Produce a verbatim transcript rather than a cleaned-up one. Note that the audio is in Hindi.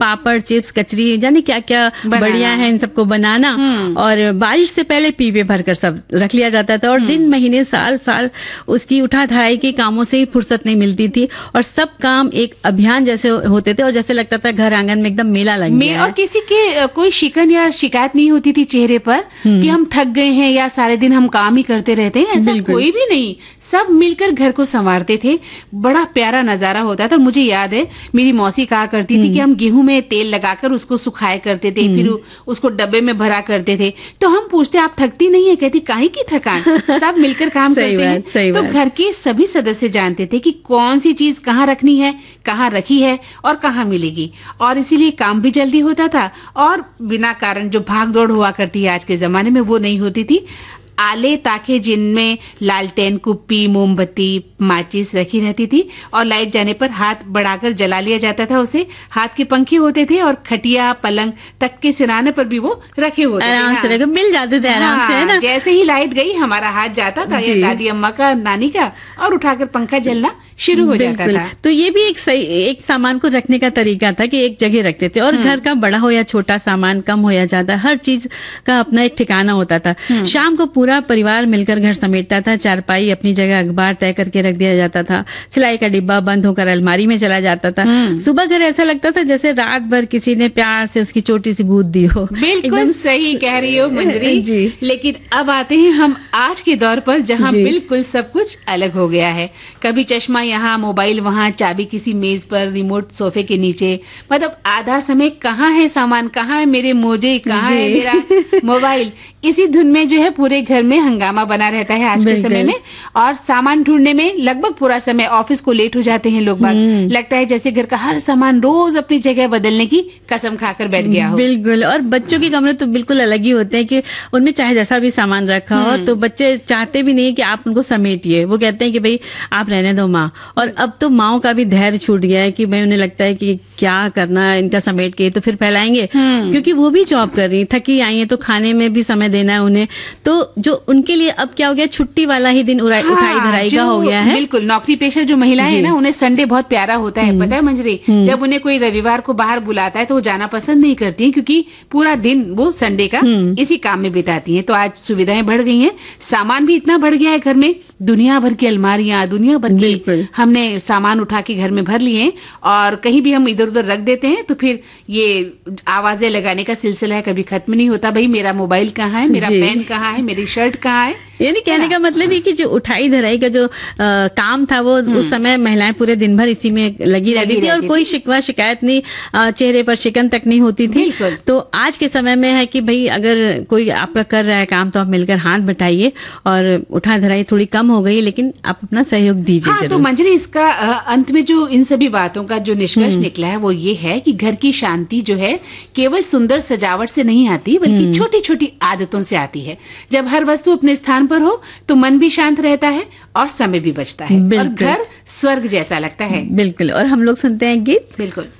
पापड़, चिप्स, कचरी, जाने क्या क्या बढ़िया है इन सबको बनाना। और बारिश से पहले पीपे भर कर सब रख लिया जाता था और दिन महीने साल साल उसकी उठा धराई के कामों से ही फुर्सत नहीं मिलती थी और सब काम एक अभियान जैसे होते थे और जैसे लगता था घर आंगन में एकदम मेला लग गया है। और किसी के कोई शिकन या शिकायत नहीं होती थी चेहरे पर कि हम थक गए हैं या सारे दिन हम काम ही करते रहते हैं, ऐसा कोई भी नहीं। सब मिलकर घर को संवारते थे, बड़ा प्यारा नजारा होता था। मुझे याद है मेरी मौसी कहा करती थी कि हम गेहूं में तेल लगाकर उसको सुखाया करते थे, फिर उसको डब्बे में भरा करते थे। तो हम पूछते आप थकती नहीं है? कहती काहे की थकान, सब मिलकर काम करते हैं। तो घर के सभी सदस्य जानते थे कि कौन सी चीज कहाँ रखनी है, कहाँ रखी है और कहाँ मिलेगी, और इसीलिए काम भी जल्दी होता था और बिना कारण जो भाग दौड़ हुआ करती है आज के जमाने में वो नहीं होती थी। आले ताके जिनमें लालटेन, कुप्पी, मोमबत्ती, माचिस रखी रहती थी और लाइट जाने पर हाथ बढ़ाकर जला लिया जाता था उसे। हाथ के पंखे होते थे और खटिया, पलंग, तख्ते सिराने पर भी वो रखे होते थे, आराम से मिल जाते थे आराम से, है ना। जैसे ही लाइट गई हमारा हाथ जाता था या दादी अम्मा का, नानी का, और उठाकर पंखा जलना शुरू हो जाता था। तो ये भी एक सही एक सामान को रखने का तरीका था कि एक जगह रखते थे और घर का बड़ा हो या छोटा सामान, कम हो या ज्यादा, हर चीज का अपना एक ठिकाना होता था। शाम को पूरा परिवार मिलकर घर समेटता था, चारपाई अपनी जगह, अखबार तय करके रख दिया जाता था, सिलाई का डिब्बा बंद होकर अलमारी में चला जाता था। सुबह घर ऐसा लगता था जैसे रात भर किसी ने प्यार से उसकी छोटी सी गूंद दी हो। बिल्कुल सही कह रही हो मंजरी जी। लेकिन अब आते हैं हम आज के दौर पर जहाँ बिल्कुल सब कुछ अलग हो गया है। कभी चश्मा यहाँ, मोबाइल वहाँ, चाबी किसी मेज पर, रिमोट सोफे के नीचे। मतलब आधा समय कहाँ है सामान, कहाँ है मेरे मोजे, कहाँ है मेरा मोबाइल, इसी धुन में जो है पूरे घर में हंगामा बना रहता है आज के समय में। और सामान ढूंढने में लगभग पूरा समय, ऑफिस को लेट हो जाते हैं लोग बाग, लगता है जैसे घर का हर सामान रोज अपनी जगह बदलने की कसम खाकर बैठ गया हो। बिल्कुल। और बच्चों के कमरे तो बिल्कुल अलग ही होते हैं कि उनमें चाहे जैसा भी सामान रखा हो तो बच्चे चाहते भी नहीं कि आप उनको समेटिए, वो कहते हैं कि भाई आप रहने दो माँ। और अब तो माओ का भी धैर्य छूट गया है कि भाई उन्हें लगता है कि क्या करना इनका समेट के तो फिर फैलाएंगे, क्योंकि वो भी जॉब कर रही, थकी आई है तो खाने में भी समय देना है उन्हें। तो जो उनके लिए अब क्या हो गया, छुट्टी वाला ही दिन उठाई हाँ, धराई का हो गया है। बिल्कुल। नौकरी पेशा जो महिलाएं हैं ना, उन्हें संडे बहुत प्यारा होता है, पता है मंजरी। जब उन्हें कोई रविवार को बाहर बुलाता है तो वो जाना पसंद नहीं करती हैं, क्योंकि पूरा दिन वो संडे का इसी काम में बिताती हैं। तो आज सुविधाएं बढ़ गई हैं, सामान भी इतना बढ़ गया है घर में, दुनिया भर की अलमारियां, दुनिया भर के हमने सामान उठा के घर में भर लिए और कहीं भी हम इधर उधर रख देते हैं तो फिर ये आवाजें लगाने का सिलसिला है, कभी खत्म नहीं होता। भाई मेरा मोबाइल कहाँ है, मेरा पेन कहाँ है, मेरी शर्ट कहाँ है। यानी कहने का मतलब है कि जो उठाई धराई का जो आ, काम था वो उस समय महिलाएं पूरे दिन भर इसी में लगी रहती थी और कोई शिकवा शिकायत नहीं, आ, चेहरे पर शिकन तक नहीं होती थी। तो आज के समय में है कि भाई अगर कोई आपका कर रहा है काम तो आप मिलकर हाथ बटाइए और उठा धराई थोड़ी कम हो गई, लेकिन आप अपना सहयोग दीजिए। हाँ, तो मंजरी इसका आ, अंत में जो इन सभी बातों का जो निष्कर्ष निकला है वो ये है कि घर की शांति जो है केवल सुंदर सजावट से नहीं आती, बल्कि छोटी छोटी आदतों से आती है। जब हर वस्तु अपने स्थान पर हो तो मन भी शांत रहता है और समय भी बचता है और घर स्वर्ग जैसा लगता है। बिल्कुल। और हम लोग सुनते हैं गीत। बिल्कुल।